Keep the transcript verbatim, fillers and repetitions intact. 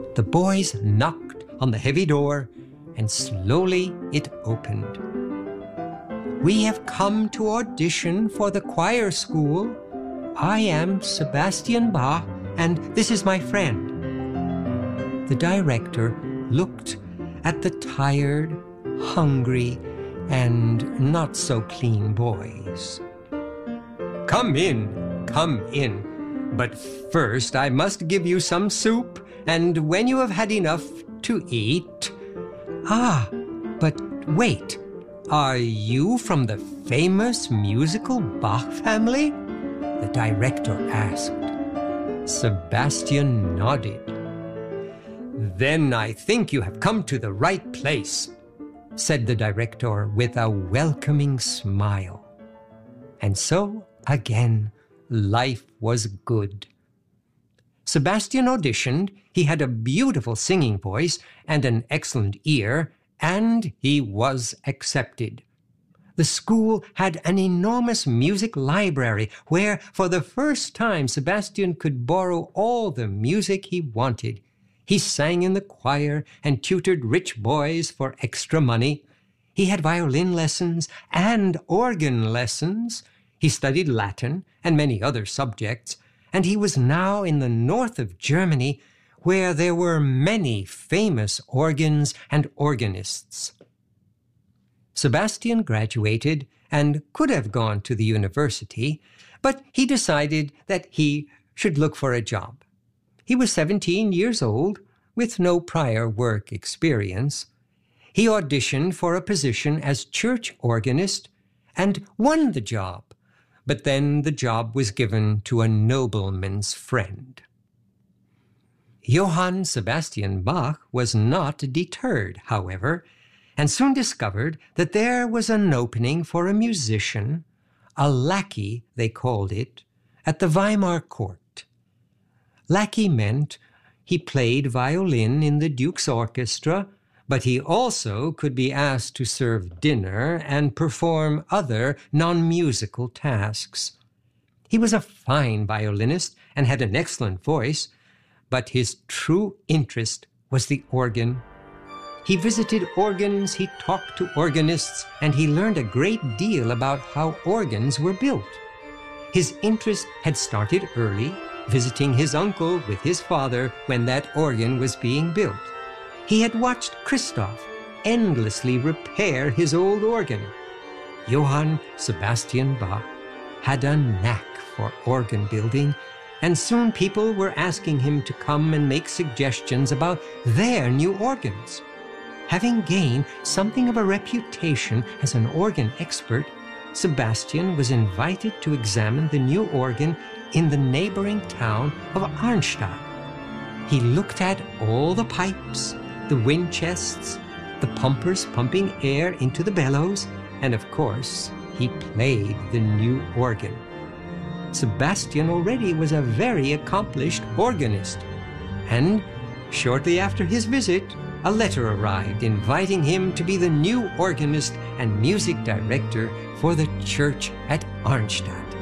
The boys knocked on the heavy door, and slowly it opened. "We have come to audition for the choir school. I am Sebastian Bach, and this is my friend." The director looked at the tired, hungry, and not-so-clean boys. "Come in, come in. But first I must give you some soup, and when you have had enough to eat—" "Ah, but wait, are you from the famous musical Bach family?" the director asked. Sebastian nodded. "Then I think you have come to the right place," said the director with a welcoming smile. And so, again, life was good. Sebastian auditioned. He had a beautiful singing voice and an excellent ear, and he was accepted. The school had an enormous music library where, for the first time, Sebastian could borrow all the music he wanted. He sang in the choir and tutored rich boys for extra money. He had violin lessons and organ lessons. He studied Latin and many other subjects, and he was now in the north of Germany, where there were many famous organs and organists. Sebastian graduated and could have gone to the university, but he decided that he should look for a job. He was seventeen years old, with no prior work experience. He auditioned for a position as church organist and won the job. But then the job was given to a nobleman's friend. Johann Sebastian Bach was not deterred, however, and soon discovered that there was an opening for a musician, a lackey they called it, at the Weimar court. Lackey meant he played violin in the Duke's orchestra, but he also could be asked to serve dinner and perform other non-musical tasks. He was a fine violinist and had an excellent voice, but his true interest was the organ. He visited organs, he talked to organists, and he learned a great deal about how organs were built. His interest had started early, visiting his uncle with his father when that organ was being built. He had watched Christoph endlessly repair his old organ. Johann Sebastian Bach had a knack for organ building, and soon people were asking him to come and make suggestions about their new organs. Having gained something of a reputation as an organ expert, Sebastian was invited to examine the new organ in the neighboring town of Arnstadt. He looked at all the pipes, the wind chests, the pumpers pumping air into the bellows, and of course, he played the new organ. Sebastian already was a very accomplished organist, and shortly after his visit, a letter arrived inviting him to be the new organist and music director for the church at Arnstadt.